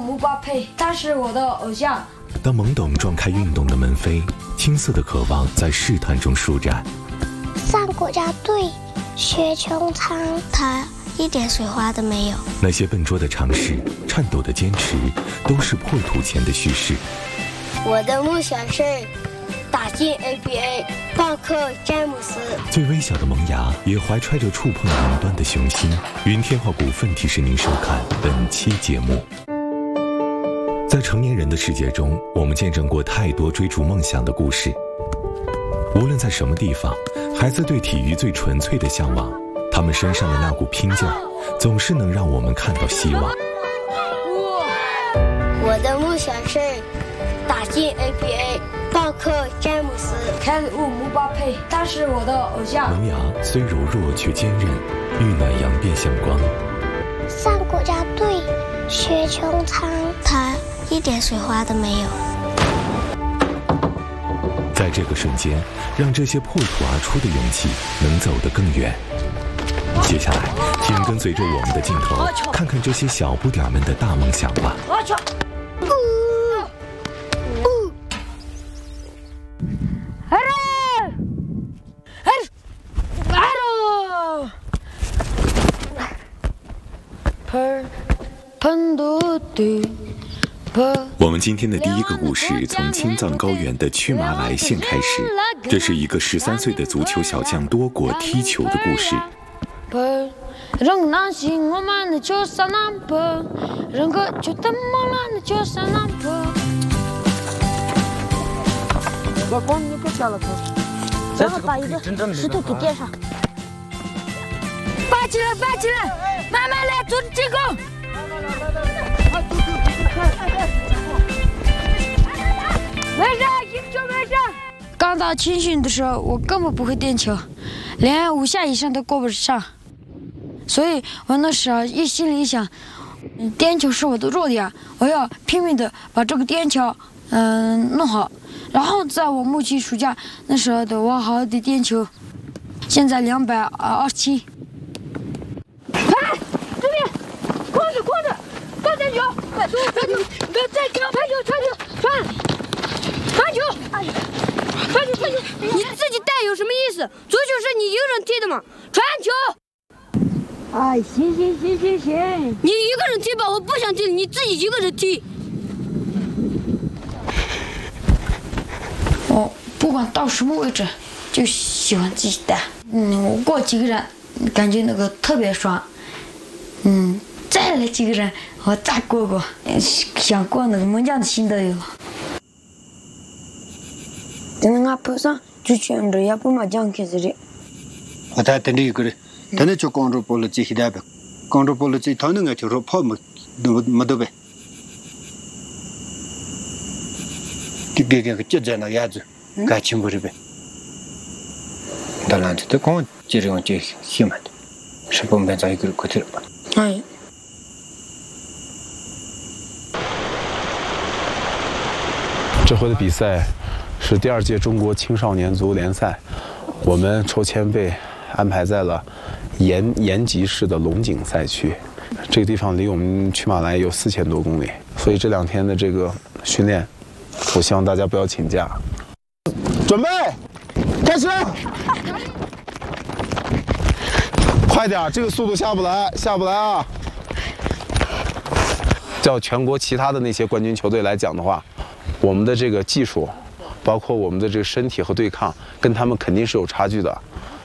姆巴佩，他是我的偶像。 当懵懂撞开运动的门扉，青涩的渴望在试探中舒展。 上国家队，薛琼仓，他一点水花都没有。 那些笨拙的尝试，颤抖的坚持，都是破土前的叙事。 我的梦想是打进 NBA， 棒克詹姆斯。 最微小的萌芽，也怀揣着触碰云端的雄心。云天化股份提示您收看本期节目。在成年人的世界中，我们见证过太多追逐梦想的故事。无论在什么地方，孩子对体育最纯粹的向往，他们身上的那股拼劲儿，总是能让我们看到希望。 我的梦想是打进 NBA， 棒克詹姆斯。 凯里姆巴佩，他是我的偶像。 萌芽虽柔弱却坚韧，遇暖阳便像光。 上国家队，薛琼仓，他一点水花都没有。 在这个瞬间，让这些破土而出的勇气能走得更远。接下来，请跟随着我们的镜头，看看这些小不点们的大梦想吧。我们今天的第一个故事从青藏高原的曲马来县开始，这是一个13岁的足球小将多国踢球的故事。 然后把一个石头给垫上。 发起来，发起来，慢慢来，组织进攻。没事，赢球没事。刚到青训的时候，我根本不会垫球，连5下以上都过不上。所以我那时候心里一想，颠球是我的弱点，我要拼命的把这个颠球弄好。然后在我母亲暑假那时候的，我好好的颠球，现在227。哎，这边，控制，高传球，传球，不要再传球， 你自己带有什么意思？足球是你一个人踢的嘛，传球。 哎，行， 你一个人踢吧，我不想踢，你自己一个人踢。 我不管到什么位置，就喜欢自己带。我过几个人，感觉那个特别爽。再来几个人，我再过，想过那个猛将的心都有。在那坡上就选着也不嘛讲开始的。 我在等一个人，等那就广州波了这些代表，广州波了这他那个就是跑没得呗。给接在那样子，该清不是呗？当然，这光接着往这西门的，是不能在一个过去了吧？ 哎。 这回的比赛是第2届中国青少年足球联赛，我们抽签被安排在了延吉市的龙井赛区。这个地方离我们曲马来有4000多公里，所以这2天的这个训练，我希望大家不要请假。准备，开始！快点，这个速度下不来啊！叫全国其他的那些冠军球队来讲的话，我们的这个技术，包括我们的这个身体和对抗，跟他们肯定是有差距的。